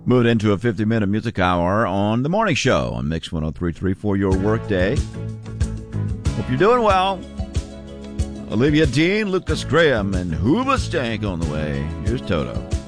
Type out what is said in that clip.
Moved into a 50-minute music hour on The Morning Show on Mix 103.3 for your workday. Hope you're doing well. Olivia Dean, Lucas Graham, and Hoobastank on the way. Here's Toto.